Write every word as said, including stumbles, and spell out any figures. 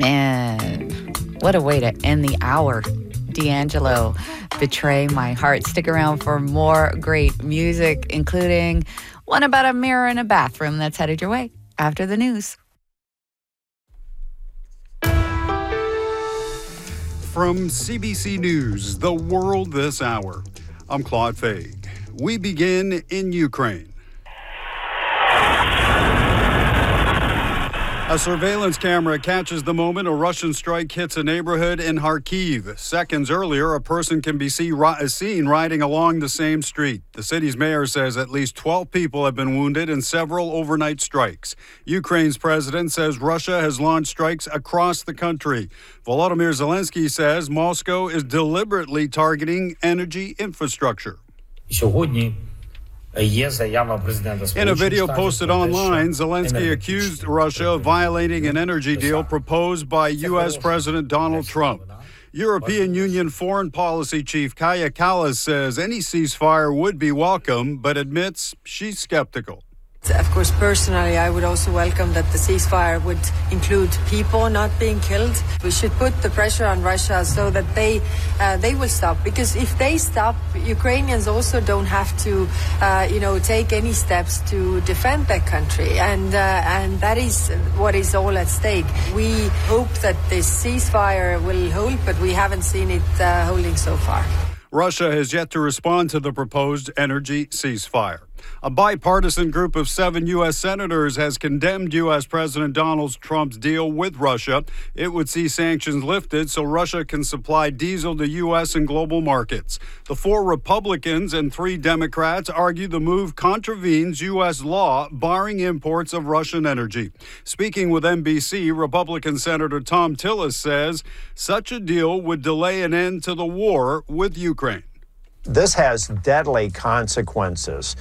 Man, what a way to end the hour. D'Angelo, Betray My Heart. Stick around for more great music, including one about a mirror in a bathroom that's headed your way after the news. From C B C News, The World This Hour, I'm Claude Faig. We begin in Ukraine. A surveillance camera catches the moment a Russian strike hits a neighborhood in Kharkiv. Seconds earlier, a person can be see, ri- seen riding along the same street. The city's mayor says at least twelve people have been wounded in several overnight strikes. Ukraine's president says Russia has launched strikes across the country. Volodymyr Zelensky says Moscow is deliberately targeting energy infrastructure. In a video posted online, Zelensky accused Russia of violating an energy deal proposed by U S President Donald Trump. European Union Foreign Policy Chief Kaja Kallas says any ceasefire would be welcome, but admits she's skeptical. Of course, personally, I would also welcome that the ceasefire would include people not being killed. We should put the pressure on Russia so that they uh, they will stop. Because if they stop, Ukrainians also don't have to, uh, you know, take any steps to defend their country, and uh, and that is what is all at stake. We hope that this ceasefire will hold, but we haven't seen it uh, holding so far. Russia has yet to respond to the proposed energy ceasefire. A bipartisan group of seven U S senators has condemned U S President Donald Trump's deal with Russia. It would see sanctions lifted so Russia can supply diesel to U S and global markets. The four Republicans and three Democrats argue the move contravenes U S law barring imports of Russian energy. Speaking with N B C, Republican Senator Thom Tillis says such a deal would delay an end to the war with Ukraine. This has deadly consequences.